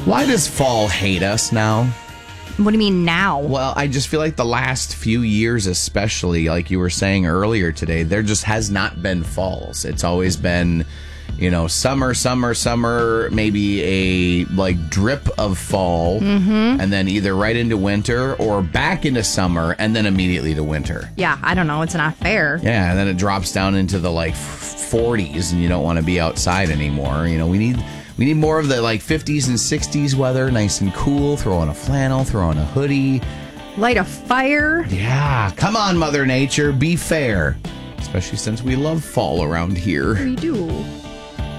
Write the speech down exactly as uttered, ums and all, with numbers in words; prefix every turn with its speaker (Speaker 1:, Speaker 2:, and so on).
Speaker 1: Why does fall hate us now?
Speaker 2: What do you mean now?
Speaker 1: Well, I just feel like the last few years, especially, like you were saying earlier today, there just has not been falls. It's always been, you know, summer, summer, summer, maybe a like drip of fall,
Speaker 2: mm-hmm.
Speaker 1: and then either right into winter or back into summer and then immediately to winter.
Speaker 2: Yeah, I don't know. It's not fair.
Speaker 1: Yeah, and then it drops down into the like forties and you don't want to be outside anymore. You know, we need... We need more of the like fifties and sixties weather, nice and cool. Throw on a flannel, throw on a hoodie.
Speaker 2: Light a fire.
Speaker 1: Yeah, come on, Mother Nature, be fair. Especially since we love fall around here.
Speaker 2: We do.